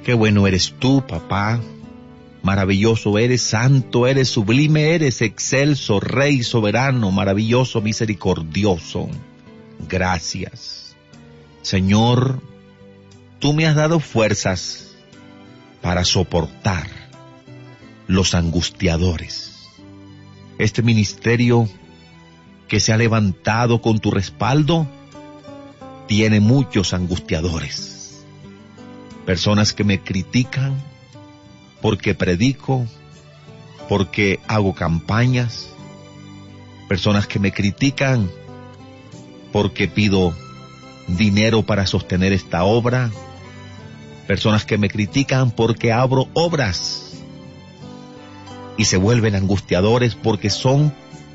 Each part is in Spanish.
Qué bueno eres tú, papá. Maravilloso eres, santo eres, sublime eres, excelso, Rey soberano, maravilloso, misericordioso. Gracias. Señor, tú me has dado fuerzas para soportar los angustiadores. Este ministerio que se ha levantado con tu respaldo tiene muchos angustiadores. Personas que me critican porque predico, porque hago campañas. Personas que me critican porque pido dinero para sostener esta obra. Personas que me critican porque abro obras y se vuelven angustiadores porque son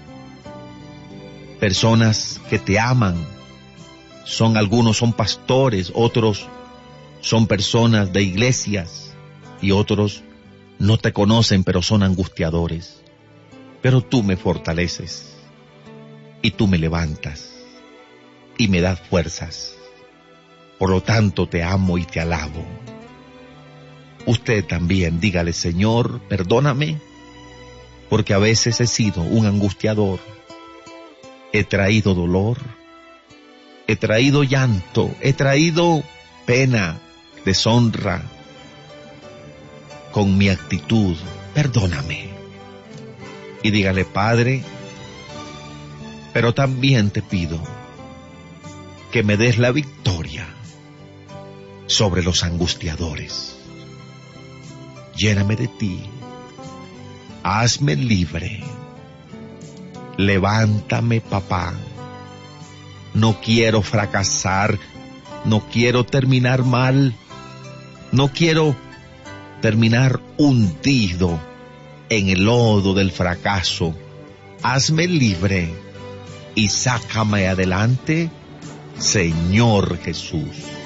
personas que te aman. Algunos son pastores, otros son personas de iglesias y otros no te conocen, pero son angustiadores. Pero tú me fortaleces y tú me levantas y me das fuerzas. Por lo tanto, te amo y te alabo. Usted también dígale: Señor, perdóname, porque a veces he sido un angustiador. He traído dolor, he traído llanto, he traído pena, deshonra, con mi actitud. Perdóname. Y dígale: Padre, pero también te pido que me des la victoria sobre los angustiadores. Lléname de ti, hazme libre, levántame, papá. No quiero fracasar, no quiero terminar mal, no quiero terminar hundido en el lodo del fracaso. Hazme libre y sácame adelante, Señor Jesús.